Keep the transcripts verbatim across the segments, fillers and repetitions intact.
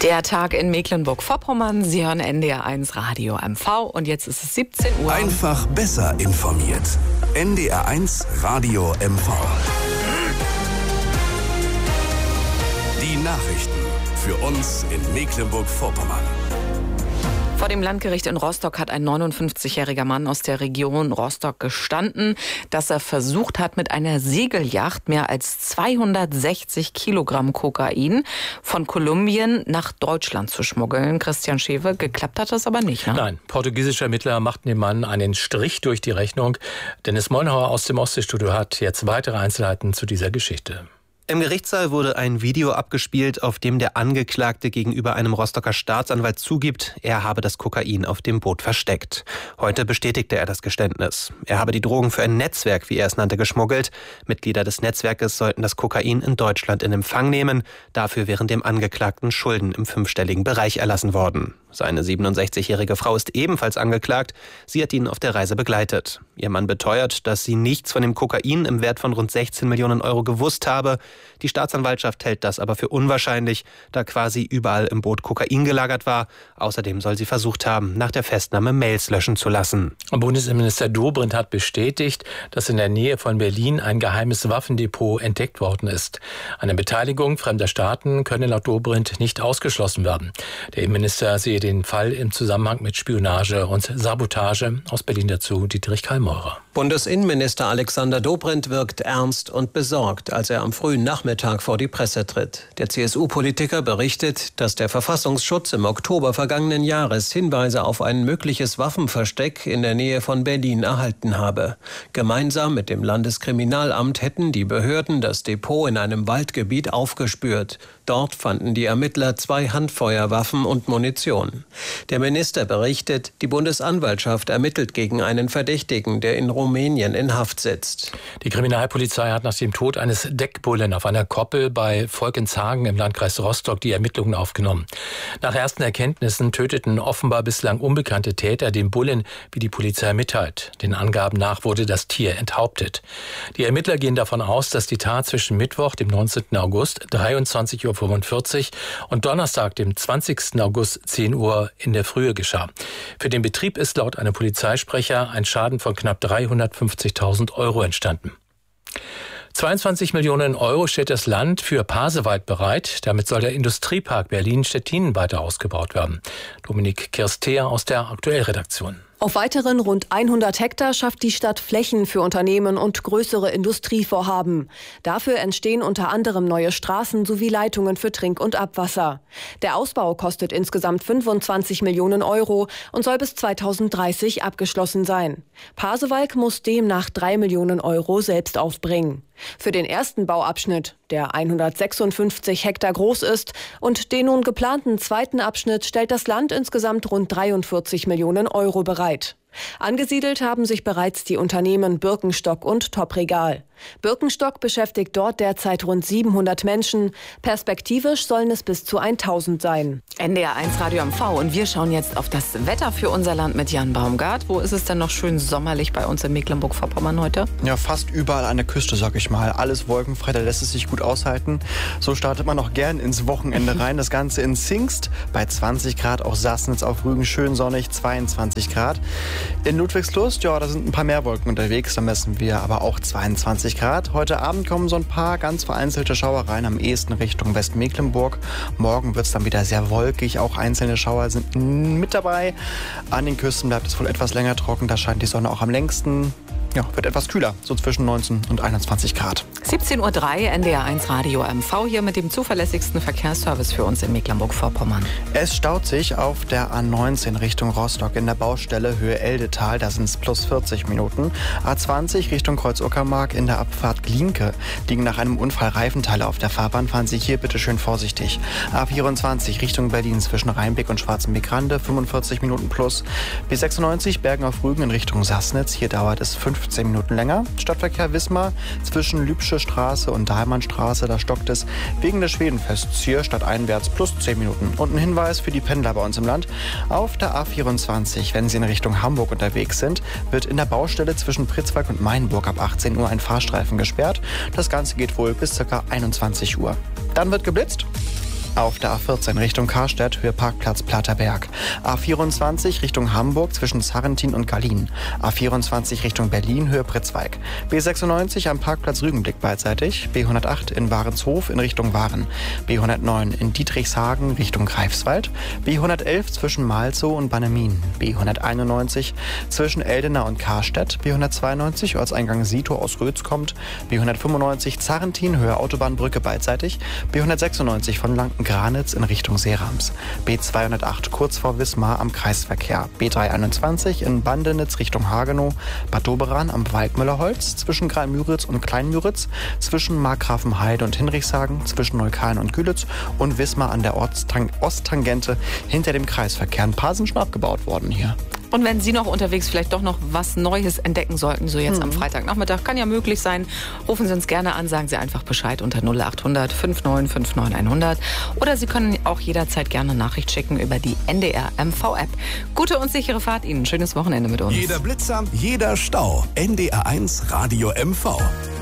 Der Tag in Mecklenburg-Vorpommern. Sie hören N D R eins Radio M V und jetzt ist es siebzehn Uhr. Einfach besser informiert. N D R eins Radio M V. Die Nachrichten für uns in Mecklenburg-Vorpommern. Vor dem Landgericht in Rostock hat ein neunundfünfzigjähriger Mann aus der Region Rostock gestanden, dass er versucht hat, mit einer Segelyacht mehr als zweihundertsechzig Kilogramm Kokain von Kolumbien nach Deutschland zu schmuggeln. Christian Schewe, geklappt hat das aber nicht, ne? Nein, portugiesische Ermittler machten dem Mann einen Strich durch die Rechnung. Dennis Molnhauer aus dem Ostseestudio hat jetzt weitere Einzelheiten zu dieser Geschichte. Im Gerichtssaal wurde ein Video abgespielt, auf dem der Angeklagte gegenüber einem Rostocker Staatsanwalt zugibt, er habe das Kokain auf dem Boot versteckt. Heute bestätigte er das Geständnis. Er habe die Drogen für ein Netzwerk, wie er es nannte, geschmuggelt. Mitglieder des Netzwerkes sollten das Kokain in Deutschland in Empfang nehmen. Dafür wären dem Angeklagten Schulden im fünfstelligen Bereich erlassen worden. Seine siebenundsechzigjährige Frau ist ebenfalls angeklagt. Sie hat ihn auf der Reise begleitet. Ihr Mann beteuert, dass sie nichts von dem Kokain im Wert von rund sechzehn Millionen Euro gewusst habe. Die Staatsanwaltschaft hält das aber für unwahrscheinlich, da quasi überall im Boot Kokain gelagert war. Außerdem soll sie versucht haben, nach der Festnahme Mails löschen zu lassen. Bundesinnenminister Dobrindt hat bestätigt, dass in der Nähe von Berlin ein geheimes Waffendepot entdeckt worden ist. Eine Beteiligung fremder Staaten könne laut Dobrindt nicht ausgeschlossen werden. Der Innenminister sehe den Fall im Zusammenhang mit Spionage und Sabotage. Aus Berlin dazu Dietrich Kallmeurer. Bundesinnenminister Alexander Dobrindt wirkt ernst und besorgt, als er am frühen Nachmittag vor die Presse tritt. Der C S U-Politiker berichtet, dass der Verfassungsschutz im Oktober vergangenen Jahres Hinweise auf ein mögliches Waffenversteck in der Nähe von Berlin erhalten habe. Gemeinsam mit dem Landeskriminalamt hätten die Behörden das Depot in einem Waldgebiet aufgespürt. Dort fanden die Ermittler zwei Handfeuerwaffen und Munition. Der Minister berichtet, die Bundesanwaltschaft ermittelt gegen einen Verdächtigen, der in Rumänien in Haft sitzt. Die Kriminalpolizei hat nach dem Tod eines Deckbullen auf einer Koppel bei Volkenshagen im Landkreis Rostock die Ermittlungen aufgenommen. Nach ersten Erkenntnissen töteten offenbar bislang unbekannte Täter den Bullen, wie die Polizei mitteilt. Den Angaben nach wurde das Tier enthauptet. Die Ermittler gehen davon aus, dass die Tat zwischen Mittwoch, dem neunzehnten August, dreiundzwanzig Uhr fünfundvierzig und Donnerstag, dem zwanzigsten August, zehn Uhr in der Frühe geschah. Für den Betrieb ist laut einem Polizeisprecher ein Schaden von knapp dreihundertfünfzigtausend Euro entstanden. zweiundzwanzig Millionen Euro stellt das Land für Pasewalk bereit. Damit soll der Industriepark Berlin-Stettin weiter ausgebaut werden. Dominik Kirstea aus der Aktuellredaktion. Auf weiteren rund hundert Hektar schafft die Stadt Flächen für Unternehmen und größere Industrievorhaben. Dafür entstehen unter anderem neue Straßen sowie Leitungen für Trink- und Abwasser. Der Ausbau kostet insgesamt fünfundzwanzig Millionen Euro und soll bis zweitausenddreißig abgeschlossen sein. Pasewalk muss demnach drei Millionen Euro selbst aufbringen. Für den ersten Bauabschnitt, der hundertsechsundfünfzig Hektar groß ist, und den nun geplanten zweiten Abschnitt stellt das Land insgesamt rund dreiundvierzig Millionen Euro bereit. Angesiedelt haben sich bereits die Unternehmen Birkenstock und Top-Regal. Birkenstock beschäftigt dort derzeit rund siebenhundert Menschen. Perspektivisch sollen es bis zu tausend sein. N D R eins Radio M V und wir schauen jetzt auf das Wetter für unser Land mit Jan Baumgart. Wo ist es denn noch schön sommerlich bei uns in Mecklenburg-Vorpommern heute? Ja, fast überall an der Küste, sag ich mal. Alles wolkenfrei, da lässt es sich gut aushalten. So startet man auch gern ins Wochenende rein. Das Ganze in Zingst bei zwanzig Grad, auch Sassnitz auf Rügen schön sonnig, zweiundzwanzig Grad. In Ludwigslust, ja, da sind ein paar mehr Wolken unterwegs, da messen wir aber auch zweiundzwanzig Grad. Heute Abend kommen so ein paar ganz vereinzelte Schauer rein, am ehesten Richtung Westmecklenburg. Morgen wird es dann wieder sehr wolkig, auch einzelne Schauer sind mit dabei. An den Küsten bleibt es wohl etwas länger trocken, da scheint die Sonne auch am längsten. Ja, wird etwas kühler, so zwischen neunzehn und einundzwanzig Grad. siebzehn Uhr drei, N D R eins Radio M V, hier mit dem zuverlässigsten Verkehrsservice für uns in Mecklenburg-Vorpommern. Es staut sich auf der A neunzehn Richtung Rostock in der Baustelle Höhe Eldetal, da sind es plus vierzig Minuten. A zwanzig Richtung Kreuz-Uckermark in der Abfahrt Glienke liegen nach einem Unfall Reifenteile auf der Fahrbahn, fahren Sie hier bitte schön vorsichtig. A vierundzwanzig Richtung Berlin zwischen Rheinbeck und Schwarzenbeck-Rande, fünfundvierzig Minuten plus. B sechsundneunzig Bergen auf Rügen in Richtung Sassnitz, hier dauert es fünfzehn Minuten länger. Stadtverkehr Wismar zwischen Lübsche Straße und Dahlmannstraße, da stockt es wegen des Schwedenfests hier stadteinwärts plus zehn Minuten. Und ein Hinweis für die Pendler bei uns im Land. Auf der A vierundzwanzig, wenn Sie in Richtung Hamburg unterwegs sind, wird in der Baustelle zwischen Pritzwalk und Mainburg ab achtzehn Uhr ein Fahrstreifen gesperrt. Das Ganze geht wohl bis ca. einundzwanzig Uhr. Dann wird geblitzt. Auf der A vierzehn Richtung Karstädt, Höhe Parkplatz Platerberg. A vierundzwanzig Richtung Hamburg zwischen Sarrentin und Gallien. A vierundzwanzig Richtung Berlin, Höhe Pritzwalk. B sechsundneunzig am Parkplatz Rügenblick beidseitig. B hundertacht in Warenshof in Richtung Waren. B hundertneun in Dietrichshagen Richtung Greifswald. B hundertelf zwischen Malzow und Bannemin. B hunderteinundneunzig zwischen Eldena und Karstädt. B hundertzweiundneunzig Ortseingang Sito aus Rötz kommt. B hundertfünfundneunzig Zarrentin, Höhe Autobahnbrücke beidseitig. B hundertsechsundneunzig von Lanken-Granitz in Richtung Seerams. B zweihundertacht kurz vor Wismar am Kreisverkehr. B dreihunderteinundzwanzig in Bandenitz Richtung Hagenow. Bad Doberan am Waldmüllerholz zwischen Graal-Müritz und Klein-Müritz. Zwischen Markgrafenheide und Hinrichshagen. Zwischen Neukölln und Gülitz. Und Wismar an der Ortstang- Osttangente hinter dem Kreisverkehr. Ein paar sind schon abgebaut worden hier. Und wenn Sie noch unterwegs vielleicht doch noch was Neues entdecken sollten, so jetzt mhm. am Freitagnachmittag, kann ja möglich sein, rufen Sie uns gerne an, sagen Sie einfach Bescheid unter null acht hundert neunundfünfzig neunundfünfzig hundert. Oder Sie können auch jederzeit gerne eine Nachricht schicken über die N D R M V-App. Gute und sichere Fahrt Ihnen. Schönes Wochenende mit uns. Jeder Blitzer, jeder Stau. N D R eins Radio M V.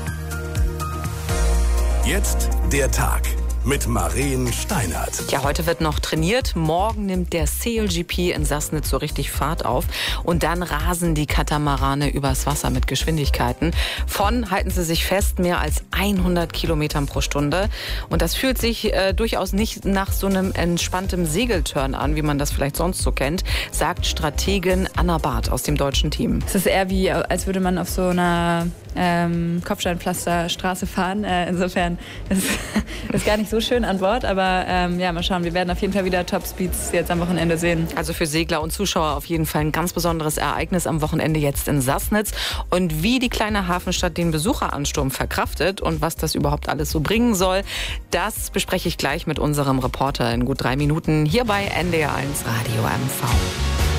Jetzt der Tag mit Maren Steinert. Ja, heute wird noch trainiert. Morgen nimmt der C L G P in Sassnitz so richtig Fahrt auf. Und dann rasen die Katamarane übers Wasser mit Geschwindigkeiten von, halten Sie sich fest, mehr als hundert Kilometern pro Stunde. Und das fühlt sich äh, durchaus nicht nach so einem entspannten Segelturn an, wie man das vielleicht sonst so kennt, sagt Strategin Anna Barth aus dem deutschen Team. Es ist eher wie, als würde man auf so einer ähm, Kopfsteinpflasterstraße fahren. Äh, insofern ist es gar nicht so schön an Bord, aber ähm, ja, mal schauen. Wir werden auf jeden Fall wieder Top-Speeds jetzt am Wochenende sehen. Also für Segler und Zuschauer auf jeden Fall ein ganz besonderes Ereignis am Wochenende jetzt in Sassnitz. Und wie die kleine Hafenstadt den Besucheransturm verkraftet und was das überhaupt alles so bringen soll, das bespreche ich gleich mit unserem Reporter in gut drei Minuten hier bei N D R eins Radio M V.